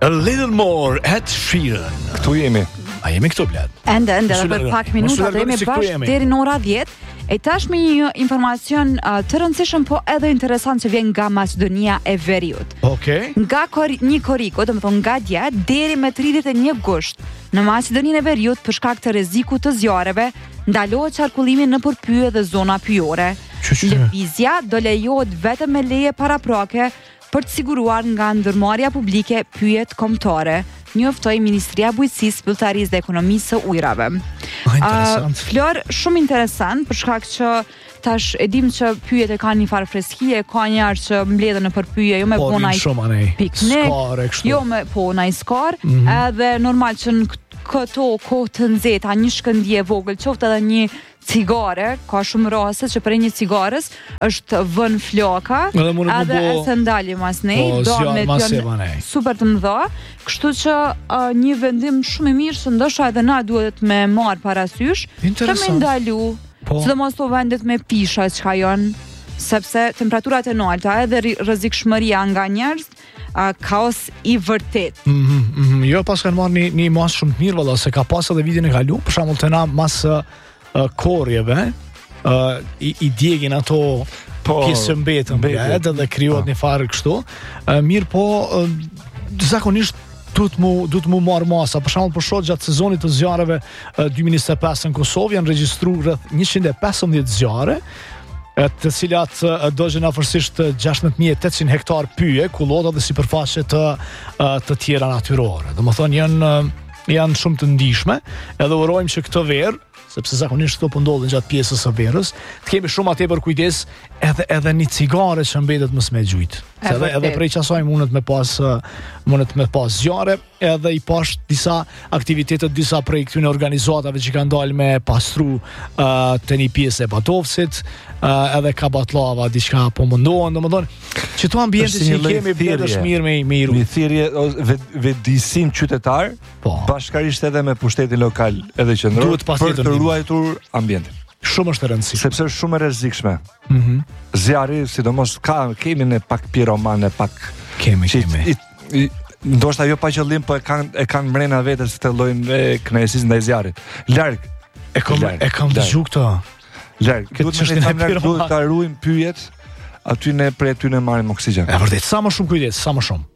A little more Ed Sheeran. Këtu jemi. A jemi këtu bled? Ende, për pak minuta do jemi bashkë deri në ora 10. E tashmë një informacion të rëndësishëm, po edhe interesant, që vjen nga Maqedonia e Veriut. Okej. Nga një koriko, do të thonë nga dje deri me 31 gusht, në Maqedoninë e Veriut, për shkak të rrezikut të zjarreve, ndalohet qarkullimi në përpyje dhe zona pyjore. Lëvizja do lejohet vetëm me leje paraprake për të siguruar nga ndërmarrja publike pyjet kombëtare, njoftoi Ministria e Bujqësisë, Pilltarisë dhe Ekonomisë së Ujrave. Flor, shumë interesant, për shkak që tash e dim që pyjet e kanë një farë freskie, ka njerëz që mbledhen në përpyje, jo me ponaj piknik, jo me ponaj skar, edhe normal që në këto kohë të nxehta një shkëndije vogël, qoftë edhe një cigare, ka shumë raste që për një cigares është vën floka, edhe e se ndalim mas nej, do me pjone super të mëdha, kështu që një vendim shumë i mirë që ndoshta edhe na duhet me marë parasysh, të me ndalu, sidomos to vendet me pisha që ka janë, sepse temperaturat e nalta edhe rrezikshmëria nga njerëz, kaos i vërtet. Jo, pas kanë marrë një mas shumë të mirë, valla, se ka pas edhe vitin e kalu, për shembull të na mas korjeve, i djegin ato pjesë mbetën dhe krijohet një farë kështu. Mirë, po zakonisht duhet mu marrë masa. Për shembull, për shkak gjatë sezonit të zjarreve 2025 në Kosovë janë regjistruar rreth 115 zjarre, të cilat dojën afërsisht 16.800 hektar pyje, kullota dhe sipërfaqe të tjera natyrore. Domethënë janë shumë të ndihshme, edhe urojmë që këtë verë, sepse zakonisht këto po ndodhin gjatë pjesës së verës, të kemi shumë atë për kujdes edhe një cigare që mbetet mos me gjujt. Edhe prej qasaj mundet me pas zjarre, edhe i pash disa aktivitetet, disa prej këtyre organizatave që kanë dalë me pastru të një pjesë e Batovcit, edhe ka batlava diçka po mundohen, domethënë që to ambienti që kemi bledesh mirë me i ru. Një thirrje vetëdijsim qytetar, bashkarisht edhe me pushtetin lokal edhe qendror për të ruajtur ambientin. Shumë është e rëndësishme. Sepse është shumë e rrezikshme. Zjarri, sidomos kemi ne pak piromane, pak kemi. Ndoshta jo pa qëllim, po e kanë mrena vetes këtë lloj kënaqësisë ndaj zjarrit. Larg. E kam dëgjuar këtë. Larg. Duhet ta ruajmë pyjet, aty ne prej aty ne marrim oksigjen. Është vërtet, sa më shumë kujdes, sa më shumë.